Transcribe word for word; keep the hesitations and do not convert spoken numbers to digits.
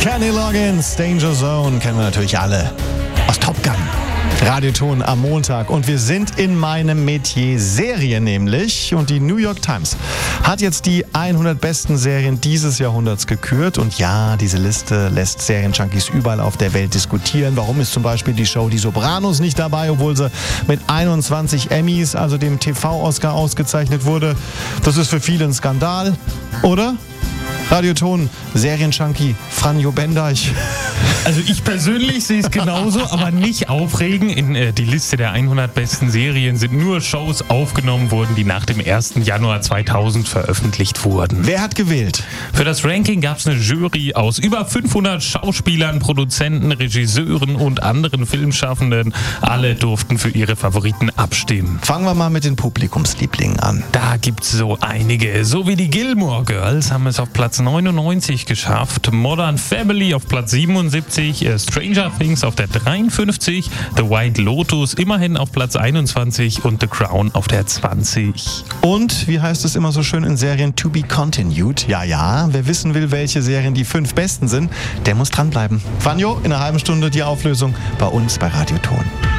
Kenny Loggins, Danger Zone, kennen wir natürlich alle aus Top Gun. Radioton am Montag und wir sind in meinem Metier Serien nämlich und die New York Times hat jetzt die hundert besten Serien dieses Jahrhunderts gekürt und ja, diese Liste lässt Serienjunkies überall auf der Welt diskutieren. Warum ist zum Beispiel die Show Die Sopranos nicht dabei, obwohl sie mit einundzwanzig Emmys, also dem T V-Oscar, ausgezeichnet wurde? Das ist für viele ein Skandal, oder? Radioton, Serienjunkie, Franjo Bendeich. Also ich persönlich sehe es genauso, aber nicht aufregen. In äh, die Liste der hundert besten Serien sind nur Shows aufgenommen worden, die nach dem ersten Januar zweitausend veröffentlicht wurden. Wer hat gewählt? Für das Ranking gab es eine Jury aus über fünfhundert Schauspielern, Produzenten, Regisseuren und anderen Filmschaffenden. Alle durften für ihre Favoriten abstimmen. Fangen wir mal mit den Publikumslieblingen an. Da gibt's so einige. So wie die Gilmore Girls haben es auf Platz neunundneunzig geschafft, Modern Family auf Platz siebenundsiebzig, Stranger Things auf der dreiundfünfzig, The White Lotus immerhin auf Platz einundzwanzig und The Crown auf der zwanzig. Und, wie heißt es immer so schön in Serien, to be continued. Ja, ja, wer wissen will, welche Serien die fünf besten sind, der muss dranbleiben. Fanjo, in einer halben Stunde die Auflösung bei uns bei Radioton.